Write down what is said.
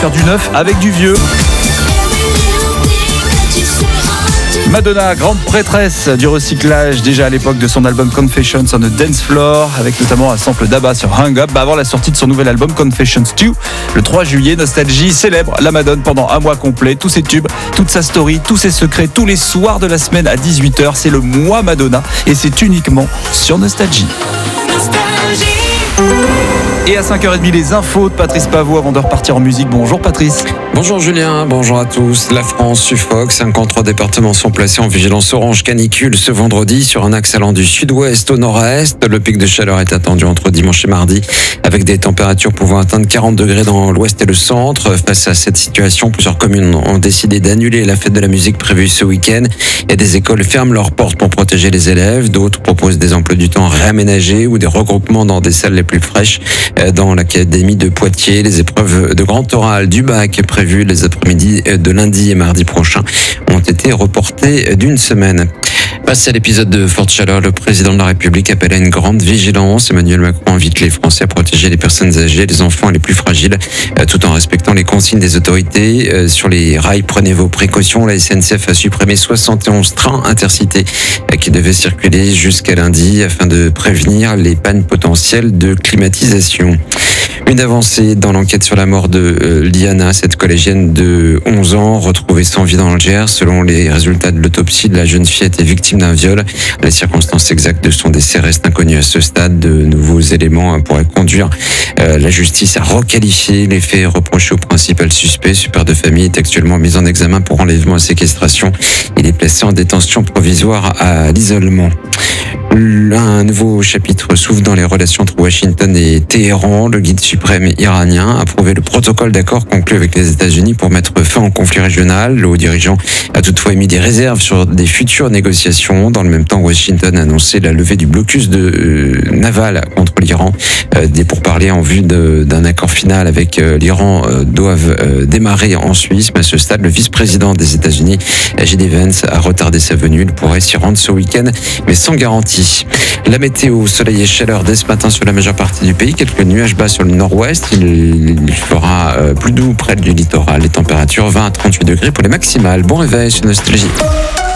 faire du neuf avec du vieux. Madonna, grande prêtresse du recyclage, déjà à l'époque de son album Confessions on a Dance Floor, avec notamment un sample d'Abba sur Hang Up, avant la sortie de son nouvel album Confessions 2, le 3 juillet, Nostalgie célèbre la Madone pendant un mois complet, tous ses tubes, toute sa story, tous ses secrets, tous les soirs de la semaine à 18h, c'est le mois Madonna, et c'est uniquement sur Nostalgie. Et à 5h30, les infos de Patrice Pavot avant de repartir en musique. Bonjour Patrice. Bonjour Julien, bonjour à tous. La France suffoque, 53 départements sont placés en vigilance orange canicule ce vendredi sur un axe allant du sud-ouest au nord-est. Le pic de chaleur est attendu entre dimanche et mardi avec des températures pouvant atteindre 40 degrés dans l'ouest et le centre. Face à cette situation, plusieurs communes ont décidé d'annuler la fête de la musique prévue ce week-end et des écoles ferment leurs portes pour protéger les élèves. D'autres proposent des emplois du temps réaménagés ou des regroupements dans des salles les plus fraîches. Dans l'académie de Poitiers, les épreuves de grand oral du bac prévues les après-midi de lundi et mardi prochain ont été reportées d'une semaine. Face à l'épisode de forte chaleur, le président de la République appelle à une grande vigilance. Emmanuel Macron invite les Français à protéger les personnes âgées, les enfants et les plus fragiles, tout en respectant les consignes des autorités. Sur les rails, prenez vos précautions. La SNCF a supprimé 71 trains intercités qui devaient circuler jusqu'à lundi afin de prévenir les pannes potentielles de climatisation. Une avancée dans l'enquête sur la mort de Liana, cette collégienne de 11 ans retrouvée sans vie dans le Gers. Selon les résultats de l'autopsie, la jeune fille a été victime d'un viol. Les circonstances exactes de son décès restent inconnues à ce stade. De nouveaux éléments pourraient conduire la justice à requalifier les faits reprochés au principal suspect. Ce père de famille est actuellement mis en examen pour enlèvement et séquestration. Il est placé en détention provisoire à l'isolement. Un nouveau chapitre s'ouvre dans les relations entre Washington et Téhéran. Le guide suprême iranien a approuvé le protocole d'accord conclu avec les États-Unis pour mettre fin au conflit régional. Le haut dirigeant a toutefois émis des réserves sur des futures négociations. Dans le même temps, Washington a annoncé la levée du blocus naval contre l'Iran. Des pourparlers en vue d'un accord final avec l'Iran doivent démarrer en Suisse. Mais à ce stade, le vice-président des États-Unis, J.D. Vance, a retardé sa venue. Il pourrait s'y rendre ce week-end, mais sans garantie. La météo, soleil et chaleur dès ce matin sur la majeure partie du pays. Quelques nuages bas sur le nord-ouest. Il fera plus doux près du littoral. Les températures 20 à 38 degrés pour les maximales. Bon réveil sur Nostalgie.